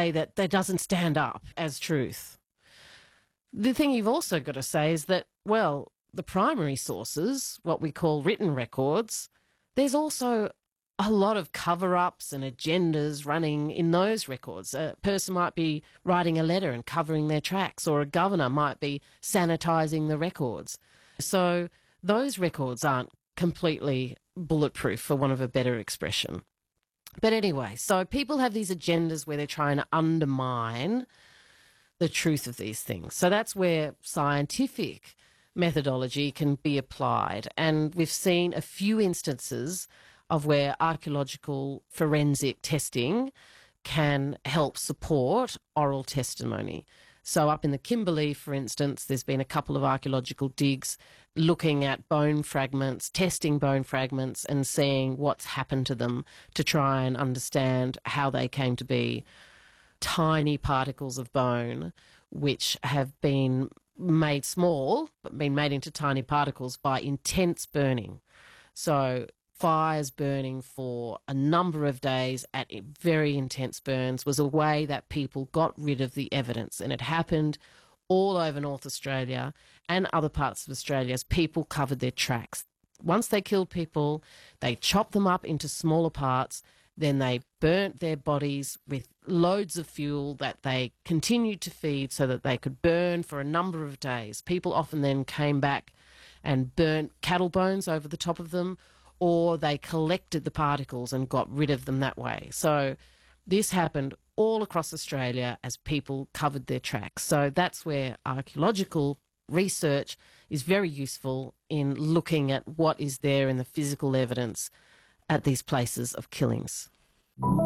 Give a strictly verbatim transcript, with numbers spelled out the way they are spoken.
say that that doesn't stand up as truth. The thing you've also got to say is that, well, the primary sources, what we call written records, there's also a lot of cover-ups and agendas running in those records. A person might be writing a letter and covering their tracks, or a governor might be sanitising the records. So those records aren't completely bulletproof, for want of a better expression. But anyway, so people have these agendas where they're trying to undermine the truth of these things. So that's where scientific methodology can be applied. And we've seen a few instances of where archaeological forensic testing can help support oral testimony. So up in the Kimberley, for instance, there's been a couple of archaeological digs looking at bone fragments, testing bone fragments and seeing what's happened to them to try and understand how they came to be tiny particles of bone which have been made small, but been made into tiny particles by intense burning. So fires burning for a number of days at very intense burns was a way that people got rid of the evidence, and it happened all over North Australia and other parts of Australia as people covered their tracks. Once they killed people, they chopped them up into smaller parts, then they burnt their bodies with loads of fuel that they continued to feed so that they could burn for a number of days. People often then came back and burnt cattle bones over the top of them, or they collected the particles and got rid of them that way. So this happened all across Australia as people covered their tracks. So that's where archaeological research is very useful in looking at what is there in the physical evidence at these places of killings.